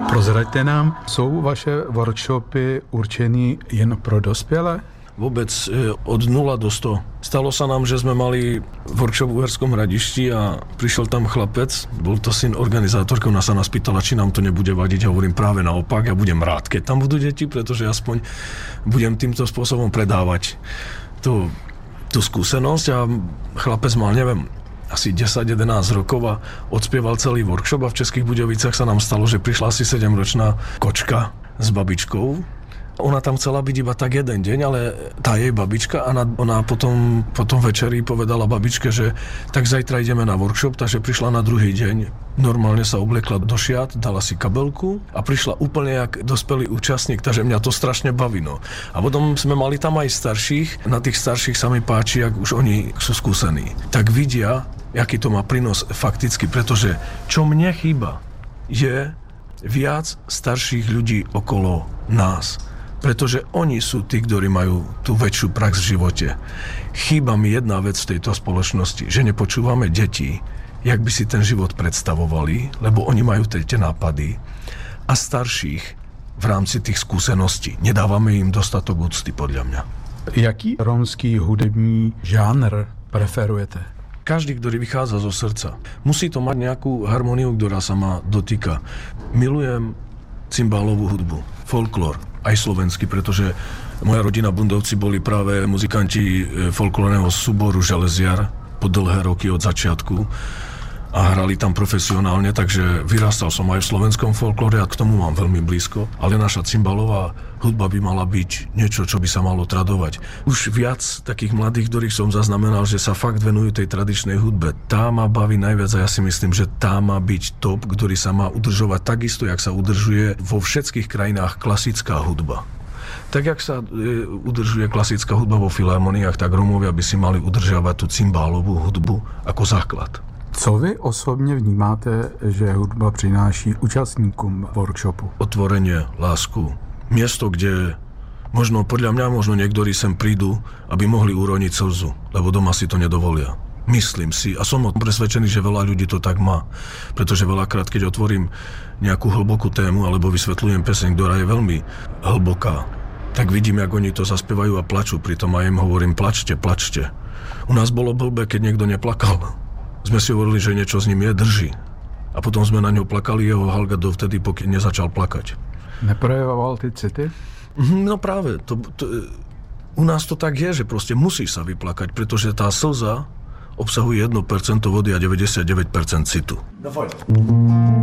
Prozraďte nám, jsou vaše workshopy určený jen pro dospělé? Vôbec od 0 do 100. Stalo sa nám, že sme mali workshop v Uherskom Hradišti a prišiel tam chlapec, bol to syn organizátorky, ona sa nás pýtala, či nám to nebude vadiť. Ja hovorím práve naopak, ja budem rád, keď tam budú deti, pretože aspoň budem týmto spôsobom predávať tú skúsenosť a chlapec mal, neviem, asi 10-11 rokov a odspieval celý workshop a v Českých Budějovicách sa nám stalo, že prišla asi 7-ročná kočka s babičkou. Ona tam chcela byť iba tak jeden deň, ale tá jej babička, ona potom večeri povedala babičke, že tak zajtra ideme na workshop, takže prišla na druhý deň. Normálne sa obliekla do šiat, dala si kabelku a prišla úplne jak dospelý účastník, takže mňa to strašne baví. No. A potom sme mali tam aj starších, na tých starších sa mi páči, jak už oni sú skúsení. Tak vidia, aký to má prínos fakticky, pretože čo mne chýba, je viac starších ľudí okolo nás. Pretože oni sú tí, ktorí majú tú väčšiu prax v živote. Chýba mi jedna vec v tejto spoločnosti, že nepočúvame deti, jak by si ten život predstavovali, lebo oni majú tie nápady, a starších v rámci tých skúseností nedávame im dostatok úcty, podľa mňa. Jaký rómský hudební žánr preferujete? Každý, ktorý vychádza zo srdca. Musí to mať nejakú harmóniu, ktorá sa ma dotýka. Milujem cymbálovú hudbu, folklór, aj slovenský, pretože moja rodina Bundovci boli práve muzikanti folklórneho súboru Železiar po dlhé roky od začiatku a hrali tam profesionálne, takže vyrastal som aj v slovenskom folklóre a k tomu mám veľmi blízko, ale naša cymbálová hudba by mala byť niečo, čo by sa malo tradovať. Už viac takých mladých, ktorých som zaznamenal, že sa fakt venujú tej tradičnej hudbe. Tá ma baví najviac a ja si myslím, že tá má byť top, ktorý sa má udržovať takisto, jak sa udržuje vo všetkých krajinách klasická hudba. Tak, jak sa udržuje klasická hudba vo filharmoniách, tak Rómovia by si mali udržiavať tú cymbálovú hudbu ako základ. Co vy osobně vnímáte, že hudba přináší účastníkům workshopu? Otvorenie, lásku. Miesto, kde možno podľa mňa, možno niektorí sem prídu, aby mohli uroniť slzu, lebo doma si to nedovolia. Myslím si a som presvedčený, že veľa ľudí to tak má. Pretože veľakrát, keď otvorím nejakú hlbokú tému alebo vysvetľujem peseň, ktorá je veľmi hlboká, tak vidím, jak oni to zaspievajú a plačú. Pritom aj im hovorím, plačte, plačte. U nás bolo blbé, keď niekto neplakal. Sme si hovorili, že niečo s ním je, drží. A potom sme na ňo plakali jeho halga dovtedy, pokým nezačal plakať. Neprojevoval ty city? No práve. U nás to tak je, že proste musíš sa vyplakať, pretože tá slza obsahuje 1% vody a 99% citu.